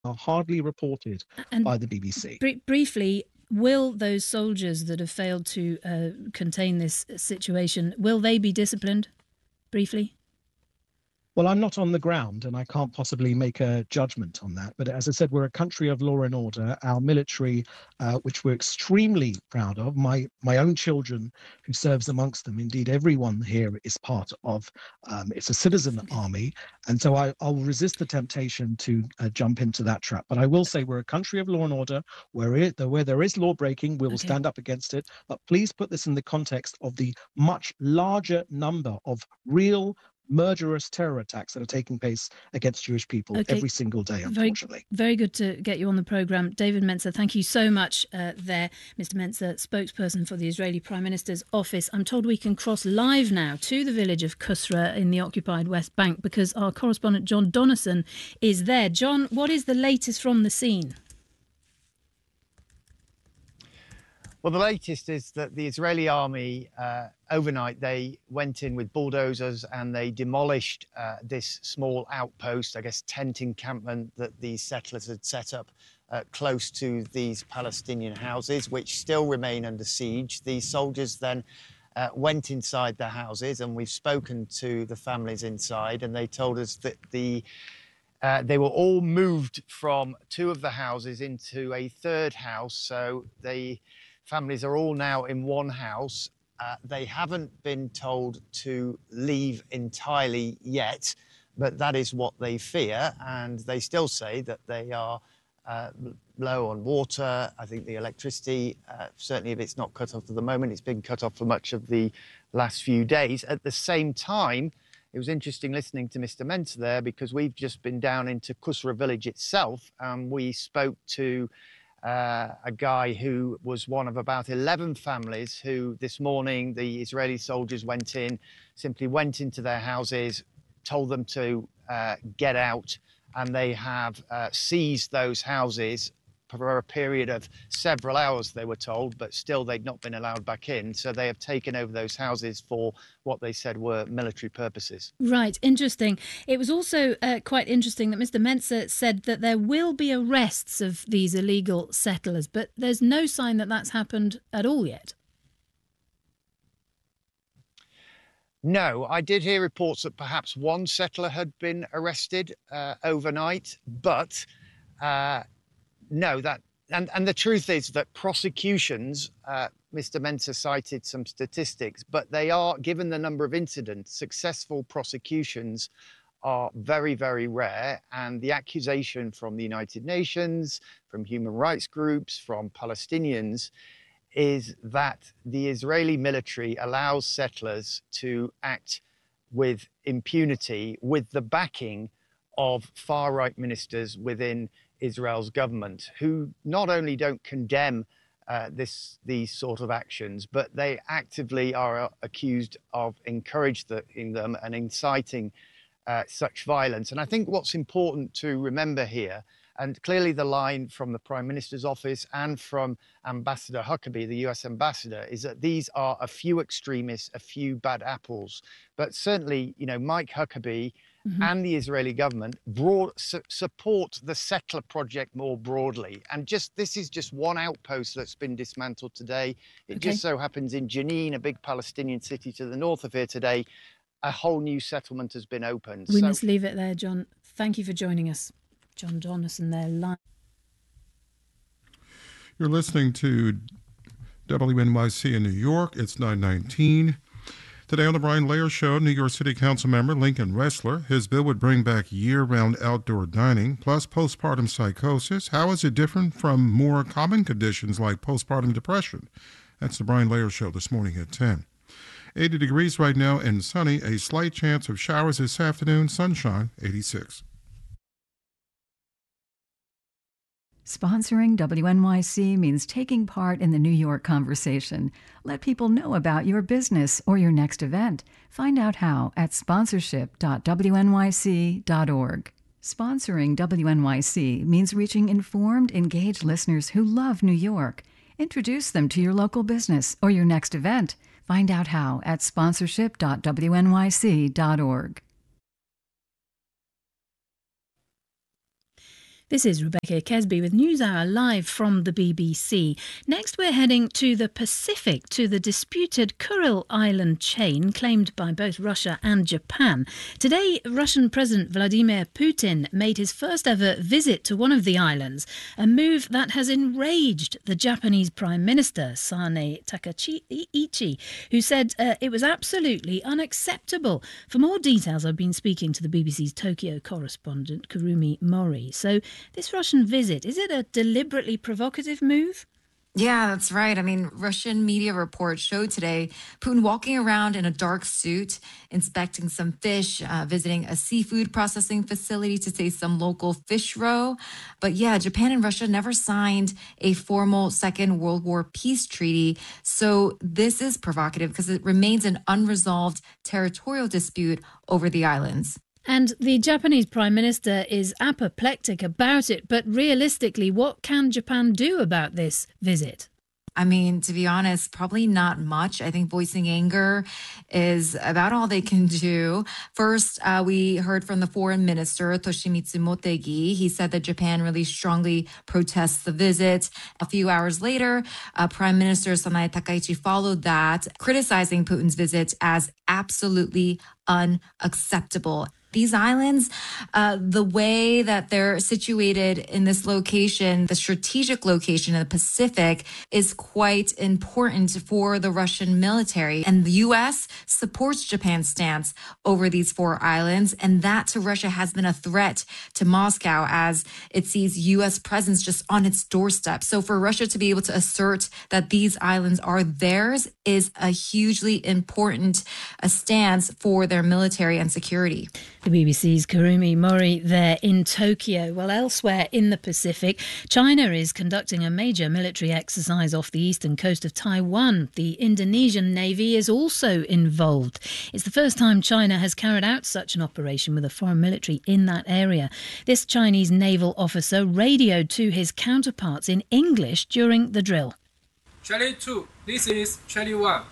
are hardly reported And by the BBC. Briefly, will those soldiers that have failed to contain this situation, will they be disciplined? Briefly. Well, I'm not on the ground and I can't possibly make a judgment on that. But as I said, we're a country of law and order. Our military, which we're extremely proud of, my own children who serves amongst them, indeed, everyone here is part of, it's a citizen army. And so I'll resist the temptation to jump into that trap. But I will say we're a country of law and order where there is law breaking, we will stand up against it. But please put this in the context of the much larger number of real murderous terror attacks that are taking place against Jewish people every single day, unfortunately. Very good to get you on the programme. David Mencer, thank you so much there. Mr. Mencer, spokesperson for the Israeli Prime Minister's office. I'm told we can cross live now to the village of Kusra in the occupied West Bank because our correspondent John Donnison is there. John, what is the latest from the scene? Well, the latest is that the Israeli army, overnight, they went in with bulldozers and they demolished this small outpost, I guess, tent encampment that these settlers had set up close to these Palestinian houses, which still remain under siege. These soldiers then went inside the houses, and we've spoken to the families inside, and they told us that they were all moved from two of the houses into a third house, so the families are all now in one house. They haven't been told to leave entirely yet, but that is what they fear. And they still say that they are low on water. I think the electricity, certainly if it's not cut off at the moment, it's been cut off for much of the last few days. At the same time, it was interesting listening to Mr. Mencer there because we've just been down into Kusra village itself. We spoke to a guy who was one of about 11 families who this morning the Israeli soldiers simply went into their houses, told them to get out, and they have seized those houses for a period of several hours, they were told, but still they'd not been allowed back in. So they have taken over those houses for what they said were military purposes. Right, interesting. It was also quite interesting that Mr. Mencer said that there will be arrests of these illegal settlers, but there's no sign that that's happened at all yet. No, I did hear reports that perhaps one settler had been arrested overnight, but no, and the truth is that prosecutions, Mr. Mencer cited some statistics, but they are, given the number of incidents, successful prosecutions are very, very rare. And the accusation from the United Nations, from human rights groups, from Palestinians, is that the Israeli military allows settlers to act with impunity, with the backing of far-right ministers within Israel's government, who not only don't condemn these sort of actions, but they actively are accused of encouraging them and inciting such violence. And I think what's important to remember here, and clearly the line from the Prime Minister's office and from Ambassador Huckabee, the US ambassador, is that these are a few extremists, a few bad apples. But certainly, Mike Huckabee and the Israeli government support the settler project more broadly. And this is just one outpost that's been dismantled today. It just so happens in Jenin, a big Palestinian city to the north of here today, a whole new settlement has been opened. We must leave it there, John. Thank you for joining us. John Donnison there live. You're listening to WNYC in New York. It's 9:19. Today on the Brian Lehrer Show, New York City Council member Lincoln Ressler. His bill would bring back year-round outdoor dining, plus postpartum psychosis. How is it different from more common conditions like postpartum depression? That's the Brian Lehrer Show this morning at 10. 80 degrees right now and sunny. A slight chance of showers this afternoon. Sunshine, 86. Sponsoring WNYC means taking part in the New York conversation. Let people know about your business or your next event. Find out how at sponsorship.wnyc.org. Sponsoring WNYC means reaching informed, engaged listeners who love New York. Introduce them to your local business or your next event. Find out how at sponsorship.wnyc.org. This is Rebecca Kesby with NewsHour live from the BBC. Next, we're heading to the Pacific, to the disputed Kuril Island chain claimed by both Russia and Japan. Today, Russian President Vladimir Putin made his first ever visit to one of the islands, a move that has enraged the Japanese Prime Minister, Sane Takaichi, who said it was absolutely unacceptable. For more details, I've been speaking to the BBC's Tokyo correspondent, Kurumi Mori. So, this Russian visit, is it a deliberately provocative move? Yeah, that's right. I mean, Russian media reports showed today Putin walking around in a dark suit, inspecting some fish, visiting a seafood processing facility to taste some local fish roe. But yeah, Japan and Russia never signed a formal Second World War peace treaty. So this is provocative because it remains an unresolved territorial dispute over the islands. And the Japanese Prime Minister is apoplectic about it. But realistically, what can Japan do about this visit? I mean, to be honest, probably not much. I think voicing anger is about all they can do. First, we heard from the foreign minister, Toshimitsu Motegi. He said that Japan really strongly protests the visit. A few hours later, Prime Minister Sanae Takaichi followed that, criticizing Putin's visit as absolutely unacceptable. These islands, the way that they're situated in this location, the strategic location in the Pacific, is quite important for the Russian military. And the U.S. supports Japan's stance over these 4 islands. And that to Russia has been a threat to Moscow as it sees U.S. presence just on its doorstep. So for Russia to be able to assert that these islands are theirs is a hugely important stance for their military and security. The BBC's Kurumi Mori there in Tokyo. Well, elsewhere in the Pacific, China is conducting a major military exercise off the eastern coast of Taiwan. The Indonesian Navy is also involved. It's the first time China has carried out such an operation with a foreign military in that area. This Chinese naval officer radioed to his counterparts in English during the drill. Charlie 2, this is Charlie 1.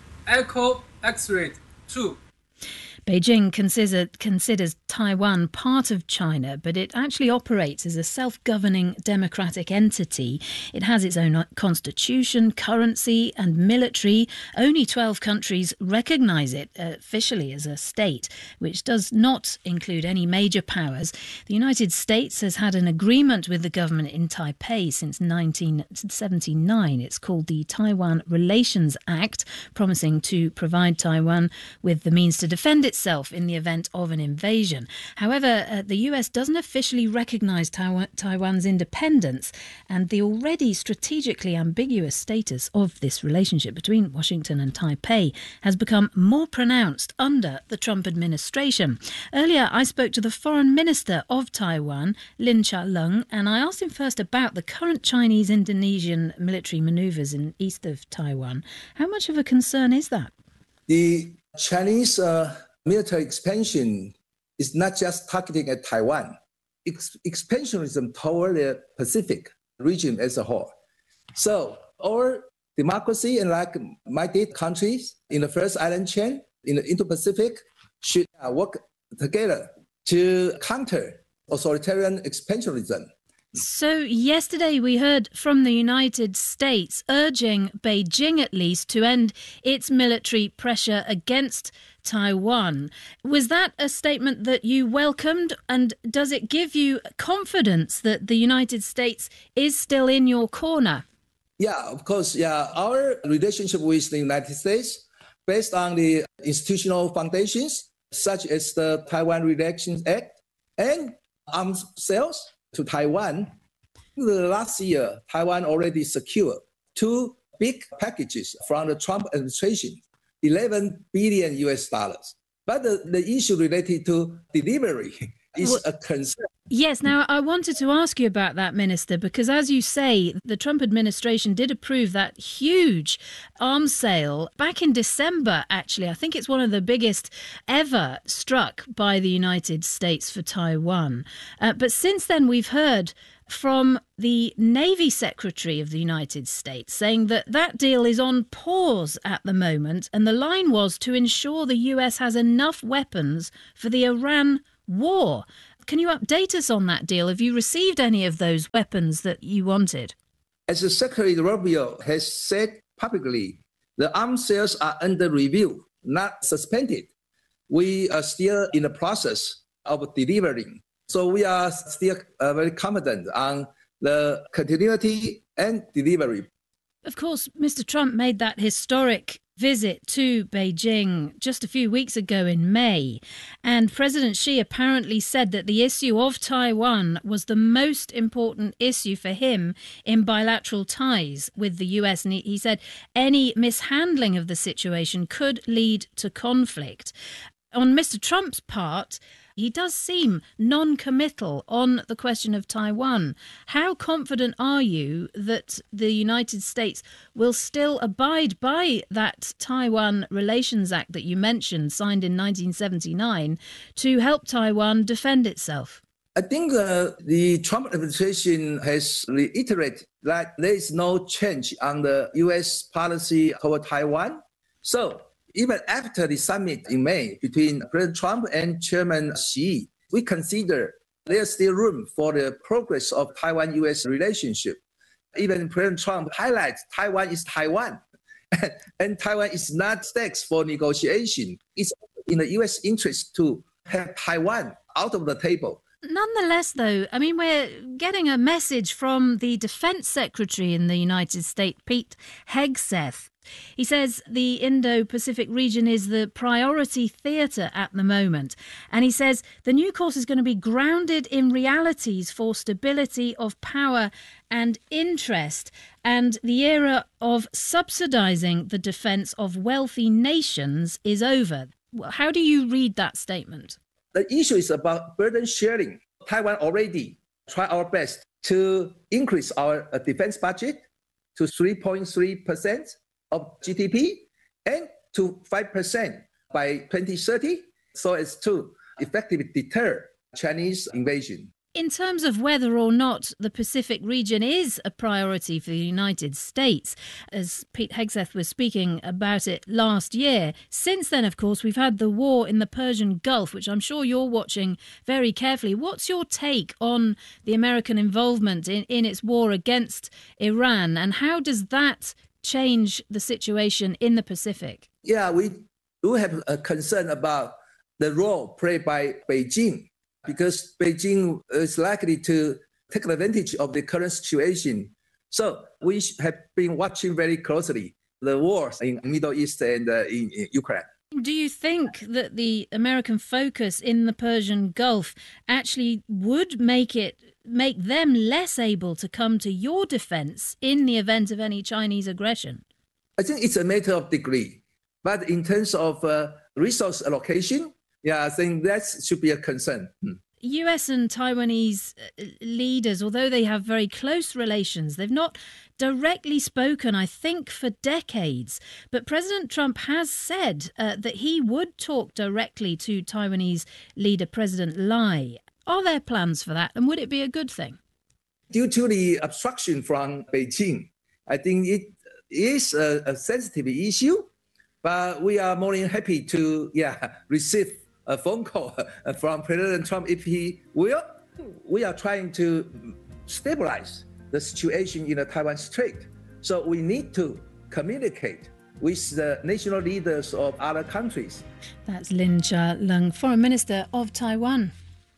Echo X-ray 2. Beijing considers Taiwan part of China, but it actually operates as a self-governing democratic entity. It has its own constitution, currency and military. Only 12 countries recognise it officially as a state, which does not include any major powers. The United States has had an agreement with the government in Taipei since 1979. It's called the Taiwan Relations Act, promising to provide Taiwan with the means to defend itself in the event of an invasion. However, the US doesn't officially recognise Taiwan's independence, and the already strategically ambiguous status of this relationship between Washington and Taipei has become more pronounced under the Trump administration. Earlier, I spoke to the Foreign Minister of Taiwan, Lin Chia-lung, and I asked him first about the current Chinese-Indonesian military manoeuvres in east of Taiwan. How much of a concern is that? The Chinese military expansion is not just targeting at Taiwan. Expansionism toward the Pacific region as a whole. So our democracy and like-minded countries in the first island chain in the Indo-Pacific should work together to counter authoritarian expansionism. So yesterday we heard from the United States urging Beijing at least to end its military pressure against Taiwan. Was that a statement that you welcomed, and does it give you confidence that the United States is still in your corner? Yeah, of course. Yeah, our relationship with the United States, based on the institutional foundations, such as the Taiwan Relations Act and arms sales to Taiwan. The last year, Taiwan already secured 2 big packages from the Trump administration, $11 billion US. But the issue related to delivery is a concern. Yes, now I wanted to ask you about that, Minister, because as you say, the Trump administration did approve that huge arms sale back in December, actually. I think it's one of the biggest ever struck by the United States for Taiwan. But since then, we've heard from the Navy Secretary of the United States saying that that deal is on pause at the moment, and the line was to ensure the US has enough weapons for the Iran war. Can you update us on that deal? Have you received any of those weapons that you wanted? As the Secretary Rubio has said publicly, the arms sales are under review, not suspended. We are still in the process of delivering. So we are still very confident on the continuity and delivery. Of course, Mr. Trump made that historic visit to Beijing just a few weeks ago in May, and President Xi apparently said that the issue of Taiwan was the most important issue for him in bilateral ties with the US, and he said any mishandling of the situation could lead to conflict. On Mr. Trump's part, he does seem non-committal on the question of Taiwan. How confident are you that the United States will still abide by that Taiwan Relations Act that you mentioned, signed in 1979, to help Taiwan defend itself? I think the Trump administration has reiterated that there is no change on the U.S. policy toward Taiwan. So even after the summit in May between President Trump and Chairman Xi, we consider there's still room for the progress of Taiwan-U.S. relationship. Even President Trump highlights Taiwan is Taiwan, and Taiwan is not stakes for negotiation. It's in the U.S. interest to have Taiwan out of the table. Nonetheless, though, I mean, we're getting a message from the Defense Secretary in the United States, Pete Hegseth. He says the Indo-Pacific region is the priority theatre at the moment. And he says the new course is going to be grounded in realities for stability of power and interest. And the era of subsidising the defence of wealthy nations is over. How do you read that statement? The issue is about burden sharing. Taiwan already tried our best to increase our defense budget to 3.3% of GDP and to 5% by 2030, so as to effectively deter Chinese invasion. In terms of whether or not the Pacific region is a priority for the United States, as Pete Hegseth was speaking about it last year, since then, of course, we've had the war in the Persian Gulf, which I'm sure you're watching very carefully. What's your take on the American involvement in its war against Iran, and how does that change the situation in the Pacific? Yeah, we do have a concern about the role played by Beijing, because Beijing is likely to take advantage of the current situation. So we have been watching very closely the wars in the Middle East and in Ukraine. Do you think that the American focus in the Persian Gulf actually would make them less able to come to your defense in the event of any Chinese aggression? I think it's a matter of degree. But in terms of resource allocation, yeah, I think that should be a concern. US and Taiwanese leaders, although they have very close relations, they've not directly spoken, I think, for decades. But President Trump has said that he would talk directly to Taiwanese leader President Lai. Are there plans for that, and would it be a good thing? Due to the obstruction from Beijing, I think it is a sensitive issue, but we are more than happy to receive a phone call from President Trump if he will. We are trying to stabilize the situation in the Taiwan Strait. So we need to communicate with the national leaders of other countries. That's Lin Chia-lung, Foreign Minister of Taiwan.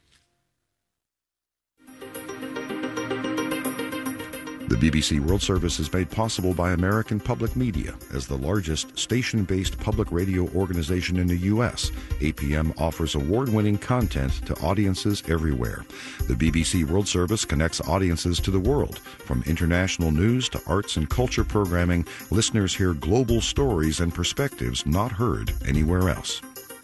The BBC World Service is made possible by American Public Media. As the largest station-based public radio organization in the U.S., APM offers award-winning content to audiences everywhere. The BBC World Service connects audiences to the world. From international news to arts and culture programming, listeners hear global stories and perspectives not heard anywhere else.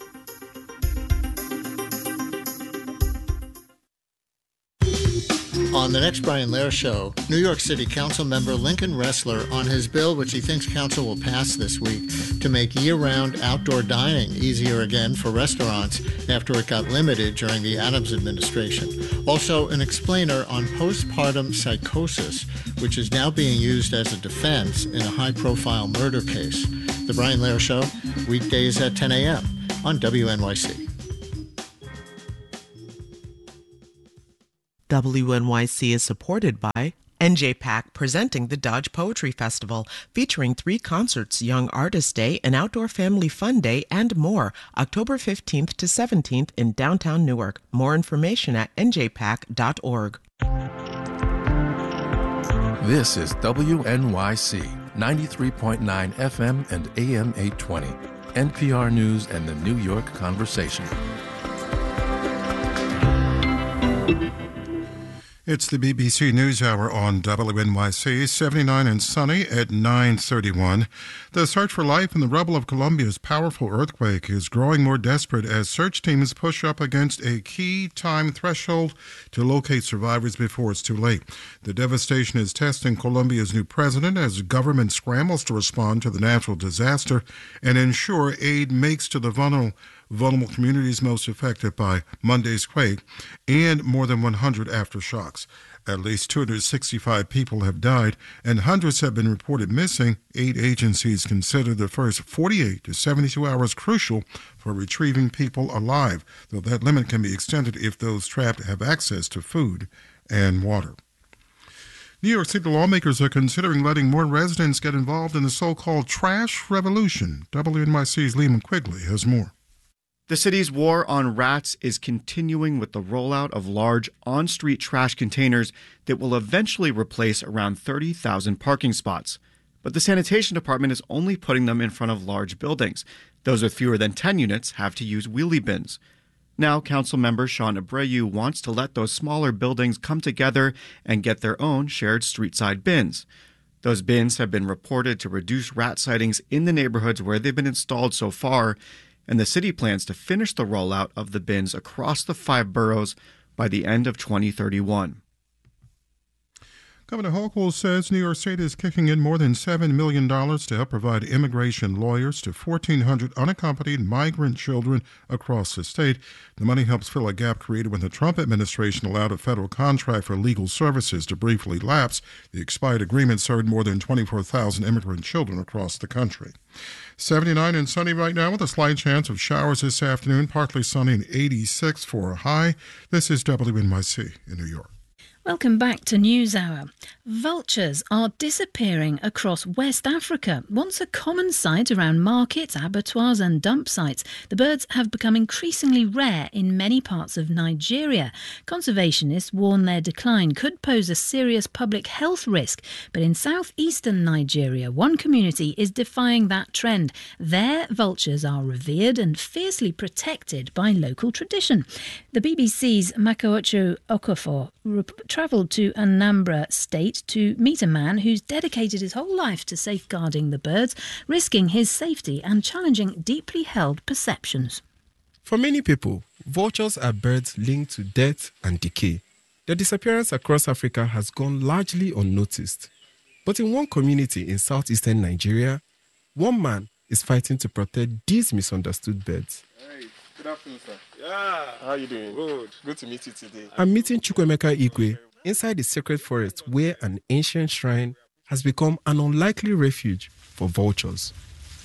On the next Brian Lehrer Show, New York City Council member Lincoln Ressler on his bill, which he thinks Council will pass this week, to make year-round outdoor dining easier again for restaurants after it got limited during the Adams administration. Also, an explainer on postpartum psychosis, which is now being used as a defense in a high-profile murder case. The Brian Lehrer Show, weekdays at 10 a.m. on WNYC. WNYC is supported by NJPAC presenting the Dodge Poetry Festival, featuring 3 concerts, Young Artist Day, an Outdoor Family Fun Day, and more, October 15th to 17th in downtown Newark. More information at njpac.org. This is WNYC, 93.9 FM and AM 820, NPR News and the New York Conversation. It's the BBC NewsHour on WNYC, 79 and sunny at 9:31. The search for life in the rubble of Colombia's powerful earthquake is growing more desperate as search teams push up against a key time threshold to locate survivors before it's too late. The devastation is testing Colombia's new president as government scrambles to respond to the natural disaster and ensure aid makes to the vulnerable communities most affected by Monday's quake and more than 100 aftershocks. At least 265 people have died and hundreds have been reported missing. Aid agencies consider the first 48 to 72 hours crucial for retrieving people alive, though that limit can be extended if those trapped have access to food and water. New York City lawmakers are considering letting more residents get involved in the so-called trash revolution. WNYC's Lehman Quigley has more. The city's war on rats is continuing with the rollout of large on-street trash containers that will eventually replace around 30,000 parking spots. But the sanitation department is only putting them in front of large buildings. Those with fewer than 10 units have to use wheelie bins. Now, council member Sean Abreu wants to let those smaller buildings come together and get their own shared street-side bins. Those bins have been reported to reduce rat sightings in the neighborhoods where they've been installed so far, and the city plans to finish the rollout of the bins across the 5 boroughs by the end of 2031. Governor Hochul says New York State is kicking in more than $7 million to help provide immigration lawyers to 1,400 unaccompanied migrant children across the state. The money helps fill a gap created when the Trump administration allowed a federal contract for legal services to briefly lapse. The expired agreement served more than 24,000 immigrant children across the country. 79 and sunny right now with a slight chance of showers this afternoon, partly sunny and 86 for a high. This is WNYC in New York. Welcome back to NewsHour. Vultures are disappearing across West Africa. Once a common sight around markets, abattoirs and dump sites, the birds have become increasingly rare in many parts of Nigeria. Conservationists warn their decline could pose a serious public health risk. But in southeastern Nigeria, one community is defying that trend. Their vultures are revered and fiercely protected by local tradition. The BBC's Makocho Okafor travelled to Anambra State to meet a man who's dedicated his whole life to safeguarding the birds, risking his safety and challenging deeply held perceptions. For many people, vultures are birds linked to death and decay. Their disappearance across Africa has gone largely unnoticed. But in one community in southeastern Nigeria, one man is fighting to protect these misunderstood birds. Hey, good afternoon, sir. Yeah. How are you doing? Good. Good to meet you today. I'm meeting Chukwemeka Igwe inside the sacred forest where an ancient shrine has become an unlikely refuge for vultures.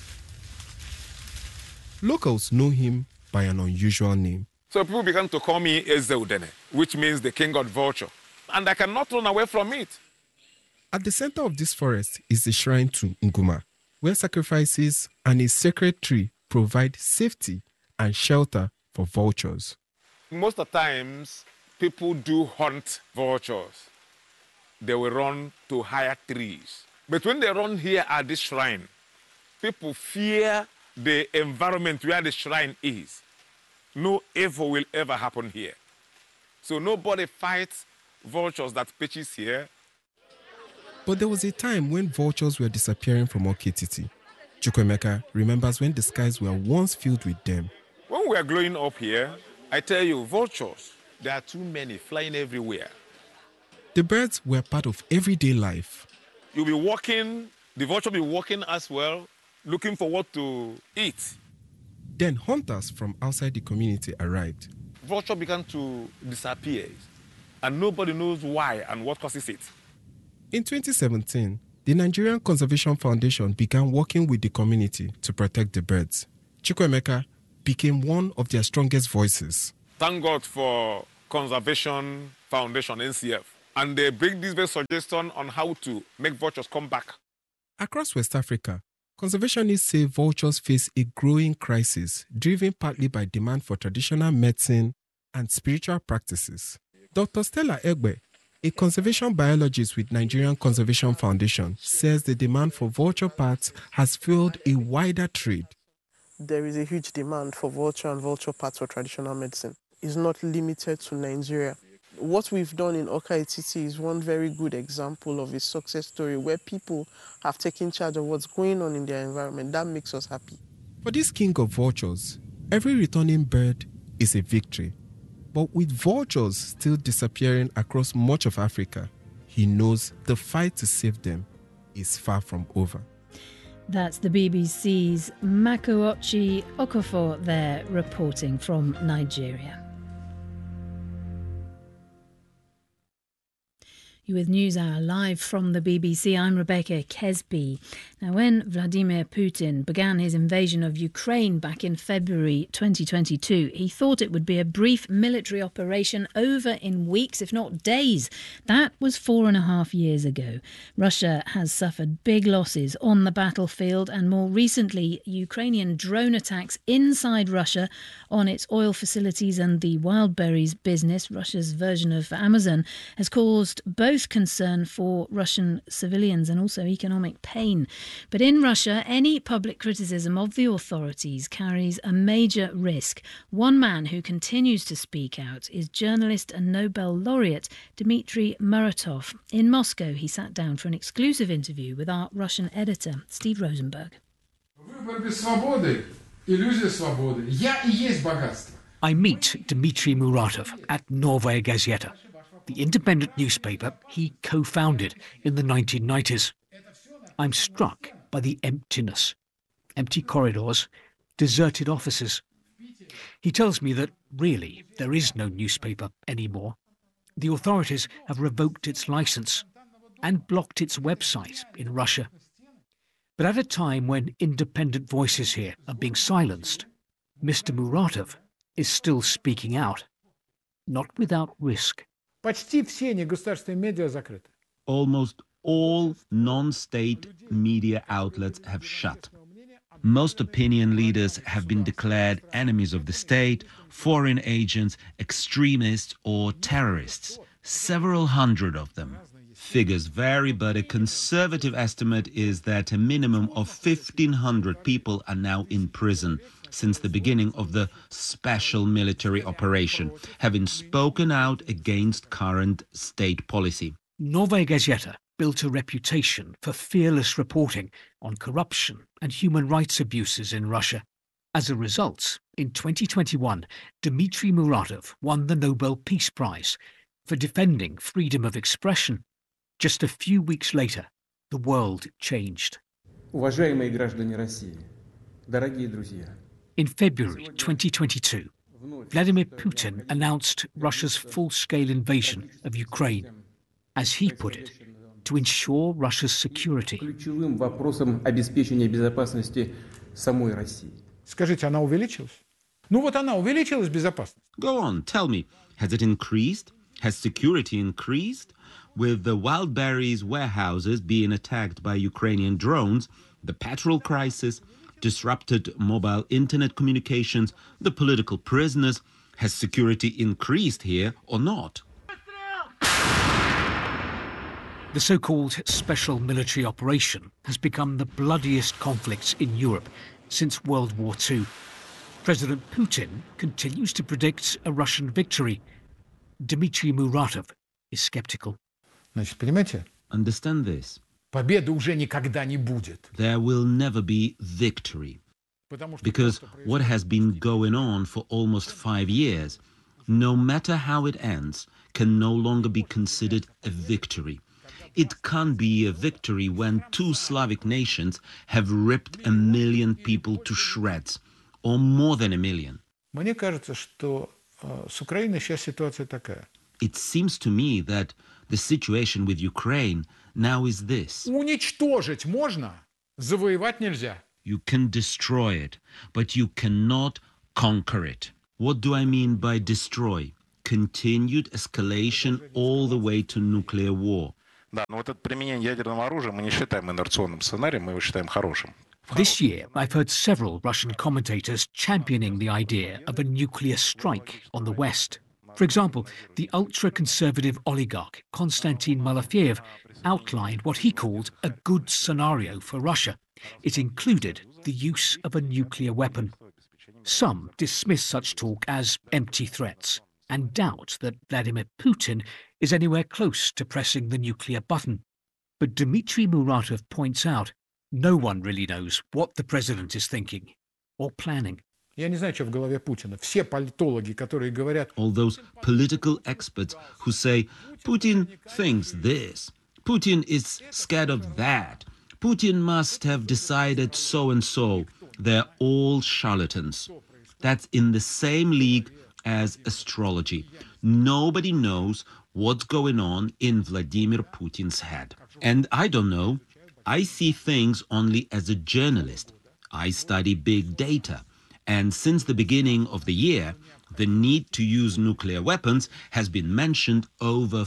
Locals know him by an unusual name. So people began to call me Ezeudene, which means the king of vulture. And I cannot run away from it. At the center of this forest is the shrine to Nguma, where sacrifices and a sacred tree provide safety and shelter for vultures. Most of the times, people do hunt vultures. They will run to higher trees. But when they run here at this shrine, people fear the environment where the shrine is. No evil will ever happen here. So nobody fights vultures that pitches here. But there was a time when vultures were disappearing from Okititi. Chukwemeka remembers when the skies were once filled with them. When we are growing up here, I tell you, vultures, there are too many flying everywhere. The birds were part of everyday life. You'll be walking, the vulture will be walking as well, looking for what to eat. Then hunters from outside the community arrived. Vulture began to disappear, and nobody knows why and what causes it. In 2017, the Nigerian Conservation Foundation began working with the community to protect the birds. Chukwemeka became one of their strongest voices. Thank God for Conservation Foundation, NCF, and they bring this very suggestion on how to make vultures come back. Across West Africa, conservationists say vultures face a growing crisis driven partly by demand for traditional medicine and spiritual practices. Dr. Stella Egbe, a conservation biologist with Nigerian Conservation Foundation, says the demand for vulture parts has fueled a wider trade. There is a huge demand for vulture and vulture parts for traditional medicine. It's not limited to Nigeria. What we've done in Awka Etiti is one very good example of a success story where people have taken charge of what's going on in their environment. That makes us happy. For this king of vultures, every returning bird is a victory. But with vultures still disappearing across much of Africa, he knows the fight to save them is far from over. That's the BBC's Makuochi Okafor there reporting from Nigeria. You with NewsHour live from the BBC. I'm Rebecca Kesby. Now, when Vladimir Putin began his invasion of Ukraine back in February 2022, he thought it would be a brief military operation over in weeks, if not days. That was 4.5 years ago. Russia has suffered big losses on the battlefield, and more recently, Ukrainian drone attacks inside Russia on its oil facilities and the Wildberries business, Russia's version of Amazon, has caused both concern for Russian civilians and also economic pain. But in Russia, any public criticism of the authorities carries a major risk. One man who continues to speak out is journalist and Nobel laureate Dmitry Muratov. In Moscow, he sat down for an exclusive interview with our Russian editor, Steve Rosenberg. I meet Dmitry Muratov at Novaya Gazeta, the independent newspaper he co-founded in the 1990s. I'm struck by the emptiness. Empty corridors, deserted offices. He tells me that really there is no newspaper anymore. The authorities have revoked its license and blocked its website in Russia. But at a time when independent voices here are being silenced, Mr. Muratov is still speaking out, not without risk. Almost all non-state media outlets have shut. Most opinion leaders have been declared enemies of the state, foreign agents, extremists or terrorists. Several hundred of them. Figures vary, but a conservative estimate is that a minimum of 1,500 people are now in prison since the beginning of the special military operation, having spoken out against current state policy. Novaya Gazeta built a reputation for fearless reporting on corruption and human rights abuses in Russia. As a result, in 2021, Dmitry Muratov won the Nobel Peace Prize for defending freedom of expression. Just a few weeks later, the world changed. In February 2022, Vladimir Putin announced Russia's full-scale invasion of Ukraine, as he put it, to ensure Russia's security. Go on, tell me, has it increased? Has security increased? With the Wildberries warehouses being attacked by Ukrainian drones, the petrol crisis, disrupted mobile internet communications, the political prisoners, has security increased here or not? The so-called special military operation has become the bloodiest conflict in Europe since World War II. President Putin continues to predict a Russian victory. Dmitry Muratov is skeptical. Understand this. There will never be victory. Because what has been going on for almost 5 years, no matter how it ends, can no longer be considered a victory. It can't be a victory when 2 Slavic nations have ripped 1 million people to shreds, or more than 1 million. It seems to me that the situation with Ukraine now is this. You can destroy it, but you cannot conquer it. What do I mean by destroy? continued escalation all the way to nuclear war. Да, но вот это применение ядерного оружия мы не считаем инерционным сценарием, мы его считаем хорошим. This year, I've heard several Russian commentators championing the idea of a nuclear strike on the West. For example, the ultra-conservative oligarch Konstantin Malafeyev outlined what he called a good scenario for Russia. It included the use of a nuclear weapon. Some dismiss such talk as empty threats and doubt that Vladimir Putin is anywhere close to pressing the nuclear button. But Dmitry Muratov points out no one really knows what the president is thinking or planning. Я не знаю, что в голове Путина. Все политологи, которые говорят... All those political experts who say, Putin thinks this, Putin is scared of that, Putin must have decided so and so. They're all charlatans. That's in the same league as astrology. Nobody knows what's going on in Vladimir Putin's head. And I don't know. I see things only as a journalist. I study big data. And since the beginning of the year, the need to use nuclear weapons has been mentioned over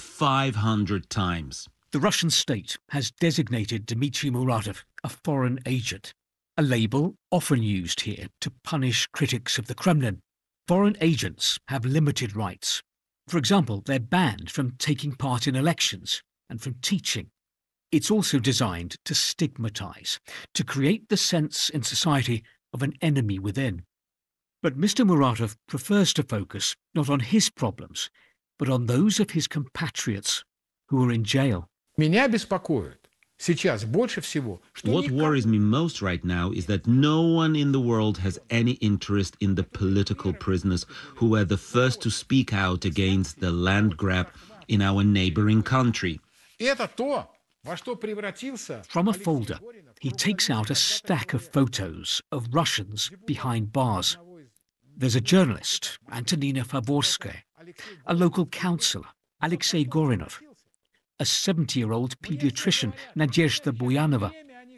500 times. The Russian state has designated Dmitry Muratov a foreign agent, a label often used here to punish critics of the Kremlin. Foreign agents have limited rights. For example, they're banned from taking part in elections and from teaching. It's also designed to stigmatize, to create the sense in society of an enemy within. But Mr. Muratov prefers to focus not on his problems, but on those of his compatriots who are in jail. Меня беспокоит сейчас больше всего, что... What worries me most right now is that no one in the world has any interest in the political prisoners who were the first to speak out against the land grab in our neighboring country. Это то, во что превратился... From a folder, he takes out a stack of photos of Russians behind bars. There's a journalist, Antonina Favorskaya, a local councillor, Alexei Gorinov, a 70-year-old pediatrician, Nadezhda Buyanova,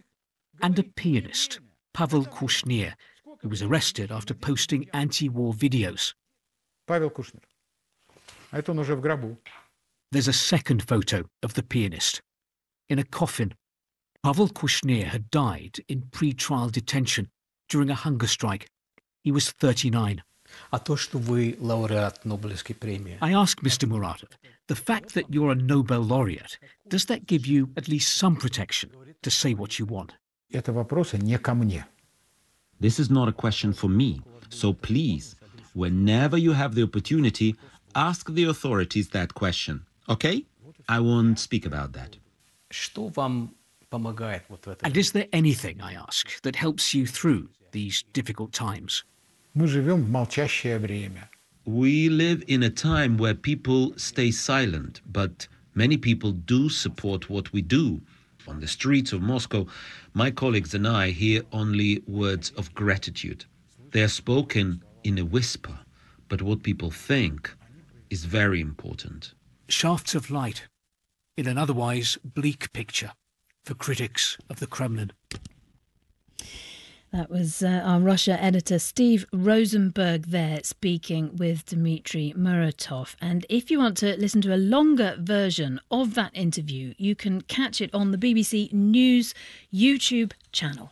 and a pianist, Pavel Kushner, who was arrested after posting anti-war videos. Pavel Kushner. Это он уже в гробу. There's a second photo of the pianist. In a coffin, Pavel Kushner had died in pre-trial detention during a hunger strike. He was 39. I asked Mr. Muratov, the fact that you're a Nobel laureate, does that give you at least some protection to say what you want? Это вопросы не ко мне. This is not a question for me, so please, whenever you have the opportunity, ask the authorities that question, okay? I won't speak about that. And is there anything, I ask, that helps you through these difficult times? Мы живем в молчащее время. We live in a time where people stay silent, but many people do support what we do. On the streets of Moscow, my colleagues and I hear only words of gratitude. They are spoken in a whisper, but what people think is very important. Shafts of light in an otherwise bleak picture for critics of the Kremlin. That was our Russia editor Steve Rosenberg there speaking with Dmitry Muratov. And if you want to listen to a longer version of that interview, you can catch it on the BBC News YouTube channel.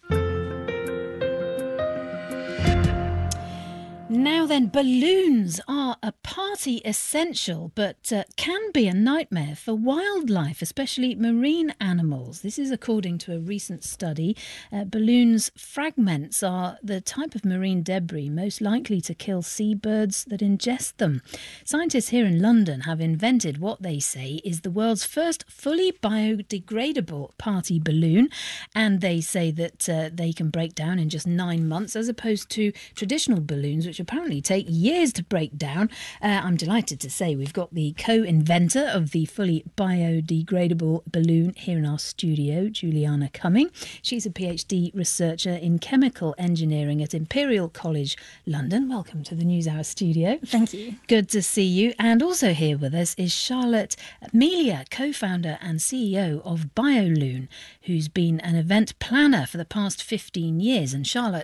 Now then, balloons are a party essential, but can be a nightmare for wildlife, especially marine animals. This is according to a recent study. Balloons' fragments are the type of marine debris most likely to kill seabirds that ingest them. Scientists here in London have invented what they say is the world's first fully biodegradable party balloon, and they say that they can break down in just 9 months as opposed to traditional balloons, which apparently take years to break down. I'm delighted to say we've got the co-inventor of the fully biodegradable balloon here in our studio, Juliana Cumming. She's a PhD researcher in chemical engineering at Imperial College London. Welcome to the NewsHour studio. Thank you. Good to see you. And also here with us is Charlotte Melia, co-founder and CEO of BioLoon, who's been an event planner for the past 15 years. And Charlotte,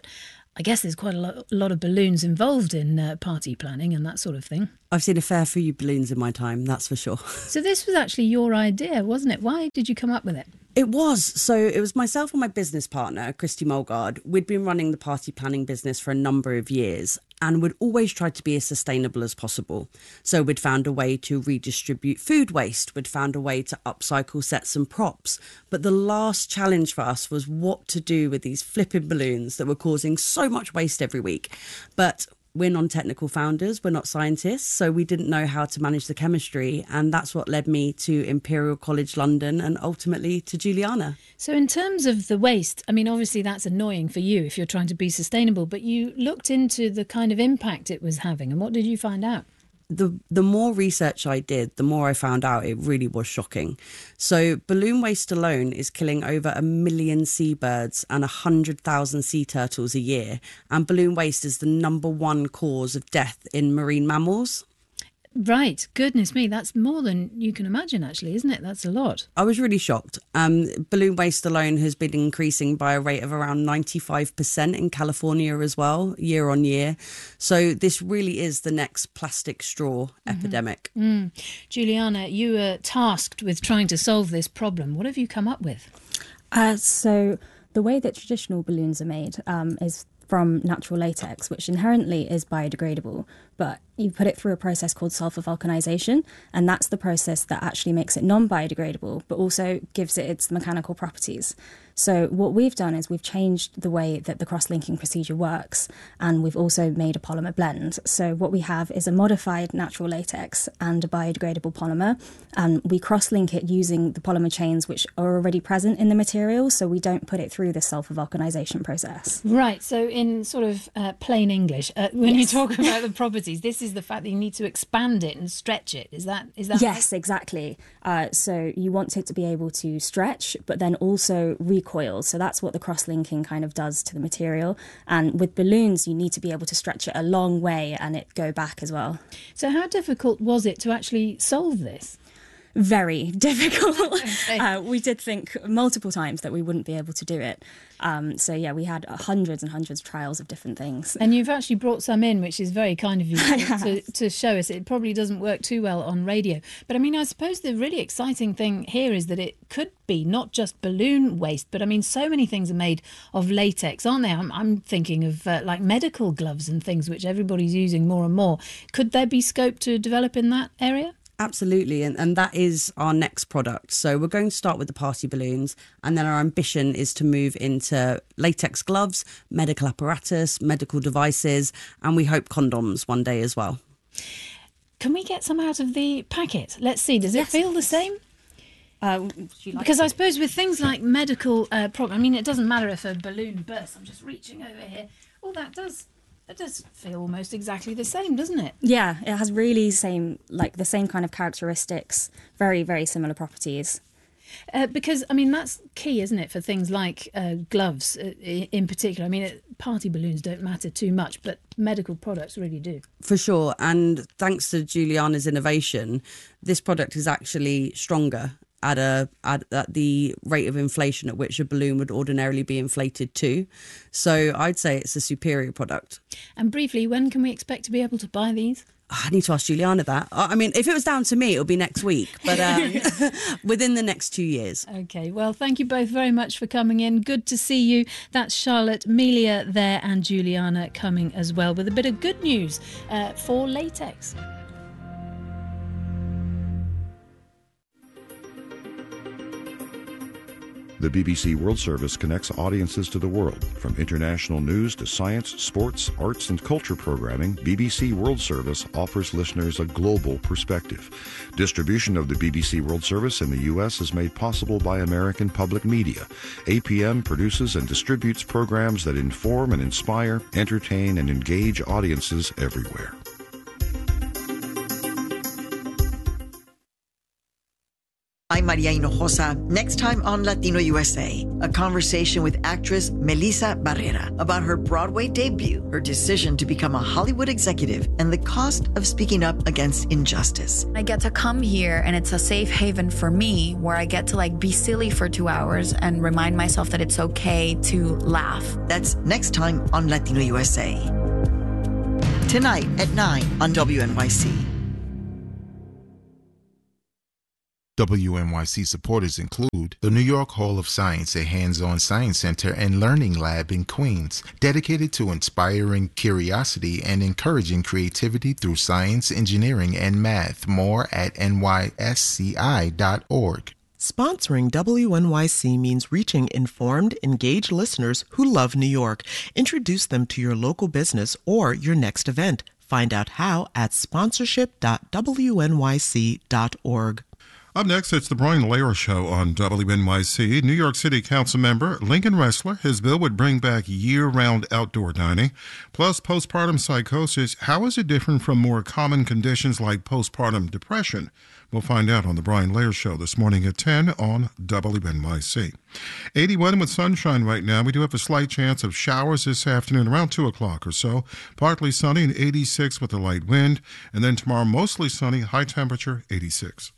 I guess there's quite a lot of balloons involved in party planning and that sort of thing. I've seen a fair few balloons in my time, that's for sure. So this was actually your idea, wasn't it? Why did you come up with it? It was. So it was myself and my business partner, Christy Mulgard. We'd been running the party planning business for a number of years and we'd always tried to be as sustainable as possible. So we'd found a way to redistribute food waste. We'd found a way to upcycle sets and props. But the last challenge for us was what to do with these flipping balloons that were causing so much waste every week. But we're non-technical founders, we're not scientists, so we didn't know how to manage the chemistry, and that's what led me to Imperial College London and ultimately to Juliana. So in terms of the waste, I mean, obviously that's annoying for you if you're trying to be sustainable, but you looked into the kind of impact it was having, and what did you find out? The more research I did, the more I found out it really was shocking. So balloon waste alone is killing over 1 million seabirds and 100,000 sea turtles a year. And balloon waste is the #1 cause of death in marine mammals. Right. Goodness me. That's more than you can imagine, actually, isn't it? That's a lot. I was really shocked. Balloon waste alone has been increasing by a rate of around 95% in California as well, year on year. So this really is the next plastic straw epidemic. Juliana, you were tasked with trying to solve this problem. What have you come up with? So the way that traditional balloons are made is from natural latex, which inherently is biodegradable, but you put it through a process called sulfur vulcanization, and that's the process that actually makes it non-biodegradable, but also gives it its mechanical properties. So what we've done is we've changed the way that the cross-linking procedure works, and we've also made a polymer blend. So what we have is a modified natural latex and a biodegradable polymer, and we cross-link it using the polymer chains which are already present in the material, so we don't put it through the sulfur vulcanization process. Right, so in sort of plain English, when you talk about the properties, this is the fact that you need to expand it and stretch it. Is that Yes, right? exactly. So you want it to be able to stretch, but then also recoil. So that's what the cross-linking kind of does to the material. And with balloons, you need to be able to stretch it a long way and it go back as well. So how difficult was it to actually solve this? Very difficult. Okay. We did think multiple times that we wouldn't be able to do it. So yeah, we had hundreds and hundreds of trials of different things. And you've actually brought some in, which is very kind of you to show us. It probably doesn't work too well on radio. But I mean, I suppose the really exciting thing here is that it could be not just balloon waste, but I mean, so many things are made of latex, aren't they? I'm thinking of like medical gloves and things, which everybody's using more and more. Could there be scope to develop in that area? Absolutely, and that is our next product. So we're going to start with the party balloons, and then our ambition is to move into latex gloves, medical apparatus, medical devices, and we hope condoms one day as well. Can we get some out of the packet? Let's see, does it feel the same? Because I suppose with things like medical problems, I mean, it doesn't matter if a balloon bursts. I'm just reaching over here. Oh, that does feel almost exactly the same, doesn't it? Yeah, it has really the same kind of characteristics, very, very similar properties. Because, I mean, that's key, isn't it, for things like gloves in particular? I mean, party balloons don't matter too much, but medical products really do. For sure, and thanks to Juliana's innovation, this product is actually stronger at the rate of inflation at which a balloon would ordinarily be inflated to. So I'd say it's a superior product. And briefly, when can we expect to be able to buy these? I need to ask Juliana that. I mean, if it was down to me, it'll be next week, but within the next 2 years. OK, well, thank you both very much for coming in. Good to see you. That's Charlotte, Melia there and Juliana coming as well with a bit of good news for latex. The BBC World Service connects audiences to the world. From international news to science, sports, arts, and culture programming, BBC World Service offers listeners a global perspective. Distribution of the BBC World Service in the U.S. is made possible by American Public Media. APM produces and distributes programs that inform and inspire, entertain, and engage audiences everywhere. I'm Maria Hinojosa. Next time on Latino USA, a conversation with actress Melissa Barrera about her Broadway debut, her decision to become a Hollywood executive, and the cost of speaking up against injustice. I get to come here and it's a safe haven for me where I get to be silly for 2 hours and remind myself that it's okay to laugh. That's next time on Latino USA. Tonight at 9 on WNYC. WNYC supporters include the New York Hall of Science, a hands-on science center and learning lab in Queens, dedicated to inspiring curiosity and encouraging creativity through science, engineering, and math. More at nysci.org. Sponsoring WNYC means reaching informed, engaged listeners who love New York. Introduce them to your local business or your next event. Find out how at sponsorship.wnyc.org. Up next, it's the Brian Lehrer Show on WNYC. New York City Council member Lincoln Ressler, his bill would bring back year-round outdoor dining. Plus, postpartum psychosis, how is it different from more common conditions like postpartum depression? We'll find out on the Brian Lehrer Show this morning at 10 on WNYC. 81 with sunshine right now. We do have a slight chance of showers this afternoon around 2 o'clock or so. Partly sunny and 86 with a light wind. And then tomorrow, mostly sunny, high temperature, 86.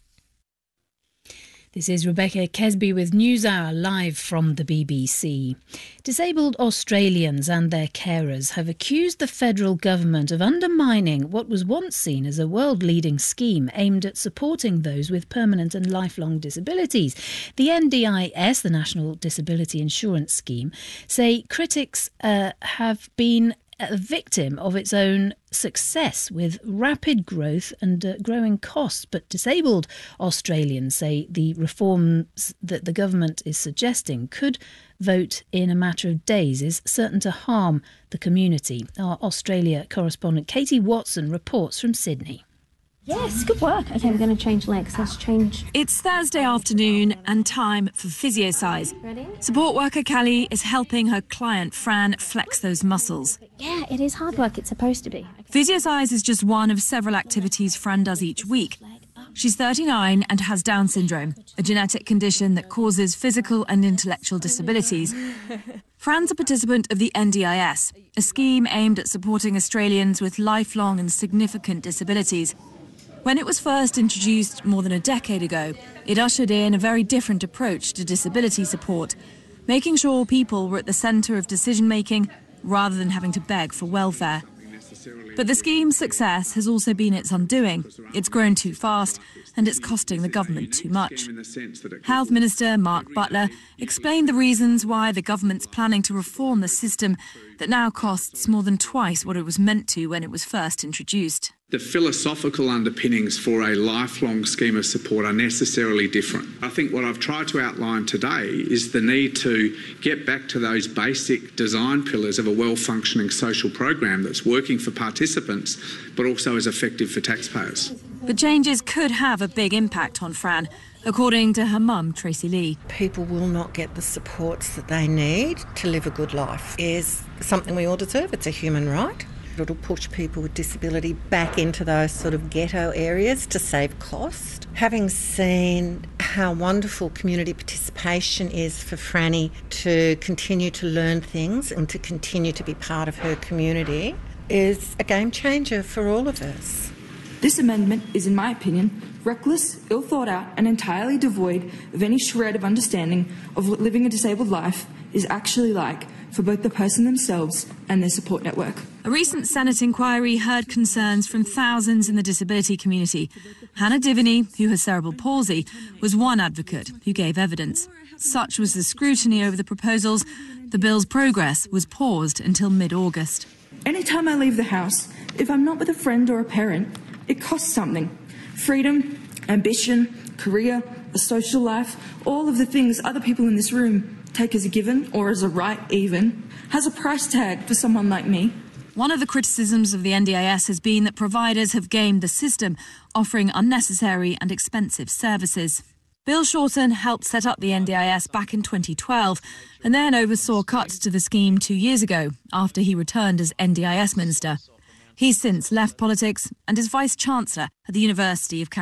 This is Rebecca Kesby with NewsHour live from the BBC. Disabled Australians and their carers have accused the federal government of undermining what was once seen as a world-leading scheme aimed at supporting those with permanent and lifelong disabilities. The NDIS, the National Disability Insurance Scheme, say critics have been a victim of its own success with rapid growth and growing costs. But disabled Australians say the reforms that the government is suggesting could vote in a matter of days is certain to harm the community. Our Australia correspondent Katie Watson reports from Sydney. Yes, good work. Okay, we're going to change legs. Let's change. It's Thursday afternoon and time for PhysioSize. Ready? Support worker Callie is helping her client Fran flex those muscles. Yeah, it is hard work. It's supposed to be. PhysioSize is just one of several activities Fran does each week. She's 39 and has Down syndrome, a genetic condition that causes physical and intellectual disabilities. Fran's a participant of the NDIS, a scheme aimed at supporting Australians with lifelong and significant disabilities. When it was first introduced more than a decade ago, it ushered in a very different approach to disability support, making sure people were at the centre of decision-making rather than having to beg for welfare. But the scheme's success has also been its undoing. It's grown too fast and it's costing the government too much. Health Minister Mark Butler explained the reasons why the government's planning to reform the system that now costs more than twice what it was meant to when it was first introduced. The philosophical underpinnings for a lifelong scheme of support are necessarily different. I think what I've tried to outline today is the need to get back to those basic design pillars of a well-functioning social program that's working for participants but also is effective for taxpayers. But changes could have a big impact on Fran, according to her mum, Tracy Lee. People will not get the supports that they need to live a good life. It is something we all deserve. It's a human right. It'll push people with disability back into those sort of ghetto areas to save cost. Having seen how wonderful community participation is for Franny to continue to learn things and to continue to be part of her community is a game changer for all of us. This amendment is, in my opinion, reckless, ill thought out and entirely devoid of any shred of understanding of what living a disabled life is actually like for both the person themselves and their support network. A recent Senate inquiry heard concerns from thousands in the disability community. Hannah Diviney, who has cerebral palsy, was one advocate who gave evidence. Such was the scrutiny over the proposals, the bill's progress was paused until mid-August. Anytime I leave the house, if I'm not with a friend or a parent, it costs something. Freedom, ambition, career, a social life, all of the things other people in this room take as a given or as a right even, has a price tag for someone like me. One of the criticisms of the NDIS has been that providers have gamed the system, offering unnecessary and expensive services. Bill Shorten helped set up the NDIS back in 2012 and then oversaw cuts to the scheme 2 years ago after he returned as NDIS Minister. He's since left politics and is Vice-Chancellor at the University of Canberra.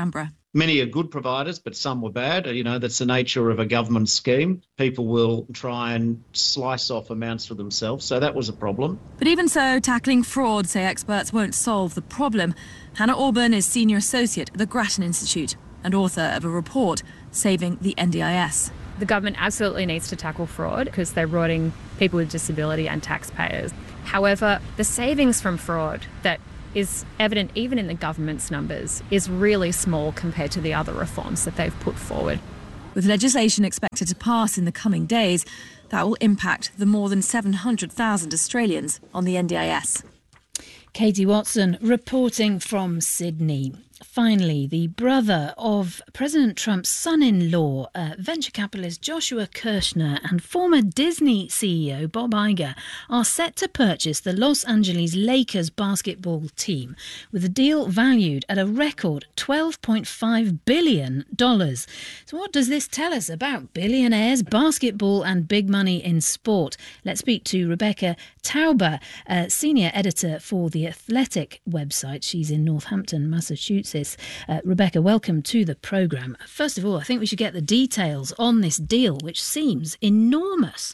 Many are good providers, but some were bad. That's the nature of a government scheme. People will try and slice off amounts for themselves. So that was a problem. But even so, tackling fraud, say experts, won't solve the problem. Hannah Auburn is Senior Associate at the Grattan Institute and author of a report, Saving the NDIS. The government absolutely needs to tackle fraud because they're rotting people with disability and taxpayers. However, the savings from fraud that is evident even in the government's numbers is really small compared to the other reforms that they've put forward. With legislation expected to pass in the coming days, that will impact the more than 700,000 Australians on the NDIS. Katie Watson reporting from Sydney. Finally, the brother of President Trump's son-in-law, venture capitalist Joshua Kirshner, and former Disney CEO Bob Iger are set to purchase the Los Angeles Lakers basketball team, with a deal valued at a record $12.5 billion. So what does this tell us about billionaires, basketball and big money in sport? Let's speak to Rebecca Tauber, senior editor for The Athletic website. She's in Northampton, Massachusetts. Rebecca, welcome to the programme. First of all, I think we should get the details on this deal, which seems enormous.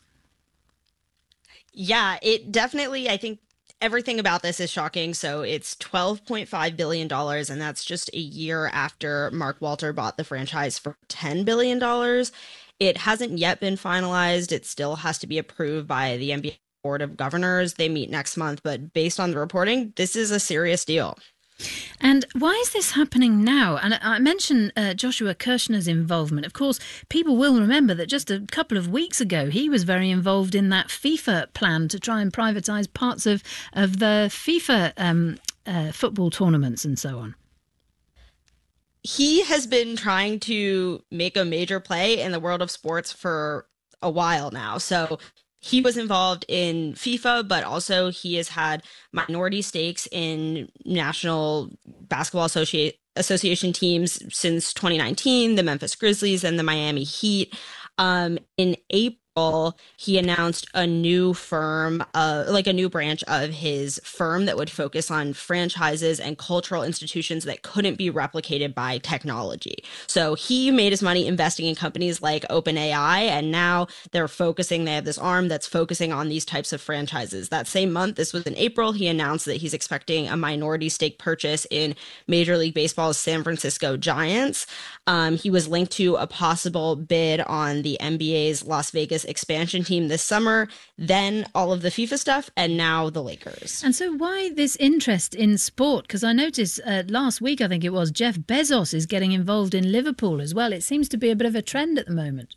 Yeah, it definitely, I think everything about this is shocking. So it's $12.5 billion, and that's just a year after Mark Walter bought the franchise for $10 billion. It hasn't yet been finalized. It still has to be approved by the NBA Board of Governors. They meet next month, but based on the reporting, this is a serious deal. And why is this happening now? And I mentioned Joshua Kirshner's involvement. Of course, people will remember that just a couple of weeks ago, he was very involved in that FIFA plan to try and privatise parts of the FIFA football tournaments and so on. He has been trying to make a major play in the world of sports for a while now. So he was involved in FIFA, but also he has had minority stakes in National Basketball Association teams since 2019, the Memphis Grizzlies and the Miami Heat. In April, he announced a new firm, a new branch of his firm that would focus on franchises and cultural institutions that couldn't be replicated by technology. So he made his money investing in companies like OpenAI, and now they have this arm that's focusing on these types of franchises. That same month, this was in April, he announced that he's expecting a minority stake purchase in Major League Baseball's San Francisco Giants. He was linked to a possible bid on the NBA's Las Vegas expansion team this summer, then all of the FIFA stuff, and now the Lakers. And so why this interest in sport? Because I noticed last week, I think it was, Jeff Bezos is getting involved in Liverpool as well. It seems to be a bit of a trend at the moment.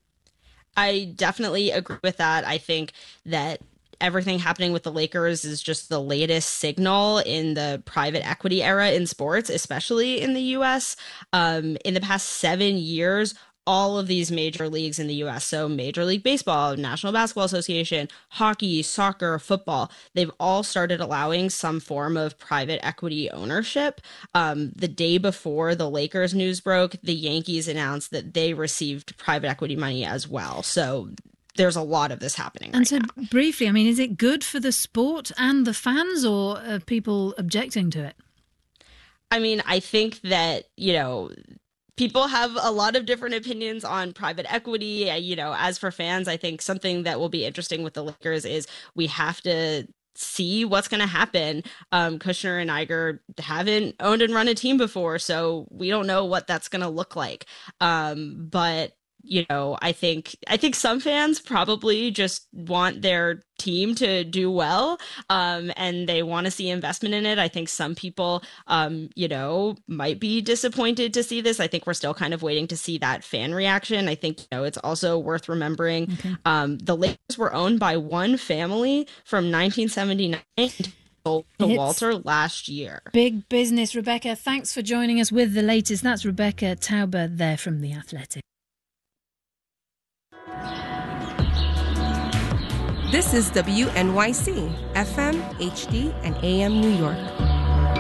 I definitely agree with that. I think that everything happening with the Lakers is just the latest signal in the private equity era in sports, especially in the U.S. In the past 7 years, all of these major leagues in the U.S., so Major League Baseball, National Basketball Association, hockey, soccer, football, they've all started allowing some form of private equity ownership. The day before the Lakers news broke, the Yankees announced that they received private equity money as well. So there's a lot of this happening right now. Briefly, I mean, is it good for the sport and the fans, or are people objecting to it? I mean, I think that, people have a lot of different opinions on private equity. As for fans, I think something that will be interesting with the Lakers is we have to see what's going to happen. Kushner and Iger haven't owned and run a team before, so we don't know what that's going to look like. But I think some fans probably just want their team to do well, and they want to see investment in it. I think some people, might be disappointed to see this. I think we're still kind of waiting to see that fan reaction. I think, it's also worth remembering the Lakers were owned by one family from 1979 to Walter last year. Big business, Rebecca. Thanks for joining us with the latest. That's Rebecca Tauber there from The Athletic. This is WNYC, FM, HD, and AM New York.